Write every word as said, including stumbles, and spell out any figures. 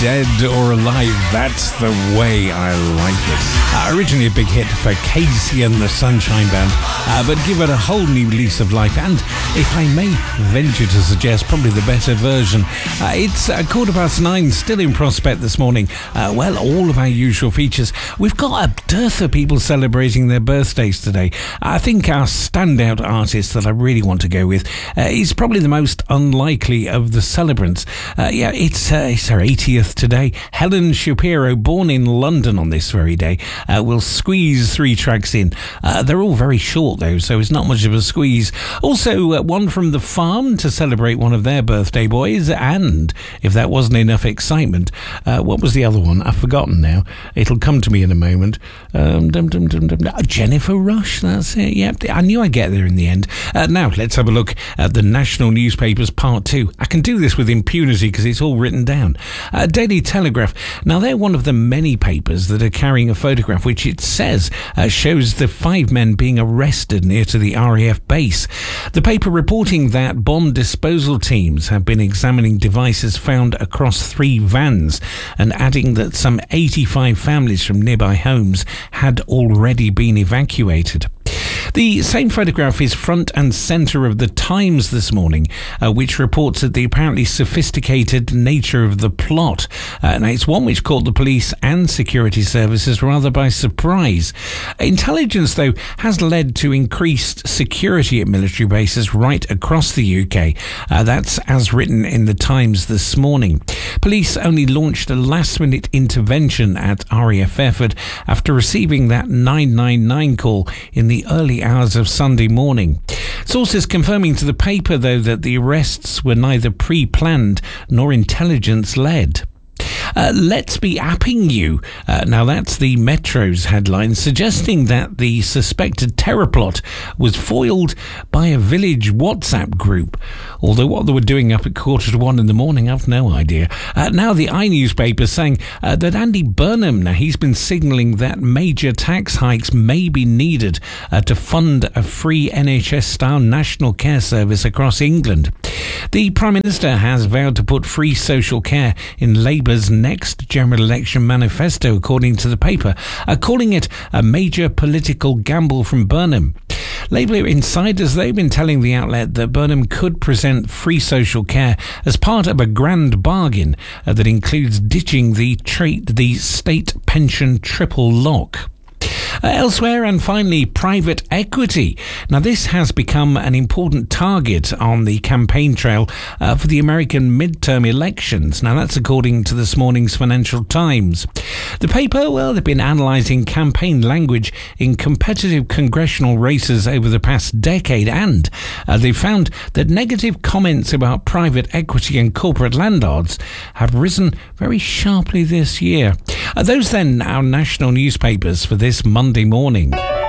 Dead or Alive, that's the way I like it. Uh, originally a big hit for Casey and the Sunshine Band, uh, but give it a whole new lease of life, and if I may venture to suggest, probably the better version. Uh, it's a quarter past nine, still in Prospect this morning. Uh, well, all of our usual features. We've got a dearth of people celebrating their birthdays today. I think our standout artist that I really want to go with uh, is probably the most unlikely of the celebrants. Uh, yeah, it's, uh, it's her eightieth today. Helen Shapiro, born in London on this very day. Uh, we'll squeeze three tracks in. Uh, they're all very short though, so it's not much of a squeeze. Also, uh, one from The Farm to celebrate one of their birthday boys, and if that wasn't enough excitement, uh, what was the other one? I've forgotten now. It'll come to me in a moment. Um, dum, dum, dum, dum, dum. Jennifer Rush, that's it. Yep, I knew I'd get there in the end. Uh, now, let's have a look at the national newspapers part two. I can do this with impunity because it's all written down. Uh, Daily Telegraph. Now, they're one of the many papers that are carrying a photograph which it says uh, shows the five men being arrested near to the R A F base. The paper reporting that bomb disposal teams have been examining devices found across three vans, and adding that some eighty-five families from nearby homes had already been evacuated. The same photograph is front and centre of the Times this morning, uh, which reports that the apparently sophisticated nature of the plot. Uh, now, it's one which caught the police and security services rather by surprise. Intelligence, though, has led to increased security at military bases right across the U K. Uh, that's as written in the Times this morning. Police only launched a last-minute intervention at R A F Efford after receiving that nine nine nine call in the early hours of Sunday morning. Sources confirming to the paper, though, that the arrests were neither pre-planned nor intelligence-led. Uh, let's be apping you. Uh, now, that's the Metro's headline, suggesting that the suspected terror plot was foiled by a village WhatsApp group. Although what they were doing up at quarter to one in the morning, I've no idea. Uh, now, the iNewspaper saying uh, that Andy Burnham, now he's been signalling that major tax hikes may be needed uh, to fund a free N H S-style national care service across England. The Prime Minister has vowed to put free social care in Labour's next general election manifesto, according to the paper, uh, calling it a major political gamble from Burnham. Labour insiders, they've been telling the outlet that Burnham could present free social care as part of a grand bargain uh, that includes ditching the, tra- the state pension triple lock. Uh, elsewhere, and finally, private equity. Now, this has become an important target on the campaign trail uh, for the American midterm elections. Now, that's according to this morning's Financial Times. The paper, well, they've been analysing campaign language in competitive congressional races over the past decade, and uh, they found that negative comments about private equity and corporate landlords have risen very sharply this year. Uh, those then, our national newspapers for this Monday morning.